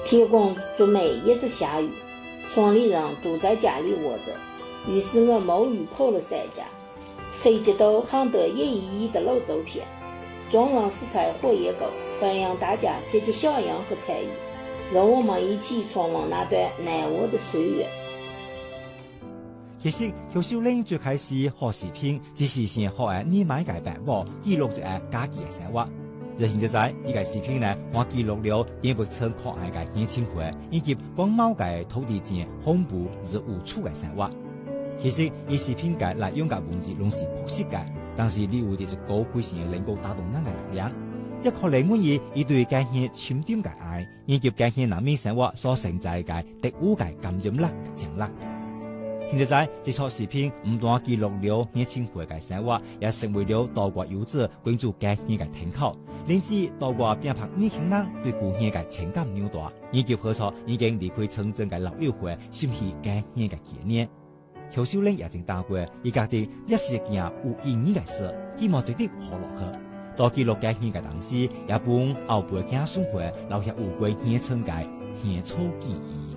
天公祝每一直下雨，村里人都在家里窝着。于是我冒雨跑了3家，飞机都航得1亿的老照片，众人是彩火也高，欢迎大家积极响应和参与，让我们一起重温那段难忘的岁月。 其實邱秀玲最開始學視頻，只是先學喺你買嘅白幕，記錄一下家己嘅生活。而現在呢個視頻呢，我記錄了電北村可愛嘅年輕會，以及光貓嘅土地間恐怖而無處嘅生活。其實呢視頻嘅內容嘅文字攏是樸實嘅，但是你有啲一高貴性能夠打動咱嘅力量。一可能滿意一對家鄉深點嘅愛，以及家鄉人民生活所承載嘅特有嘅感染力嘅情力。現在這撮視頻唔單記錄了年輕會嘅生活，也成為了多國遊子關注家鄉嘅參考，令至多國邊拍年輕人對故鄉嘅情感扭大，以及何錯已經離開村鎮嘅老友會心繫家鄉嘅紀念。邱秀玲也正打過，伊家己一是件有意義嘅事，希望值得活落去。多記錄家鄉嘅東西，也幫後輩子孫輩留下有關鄉村嘅鄉草記憶。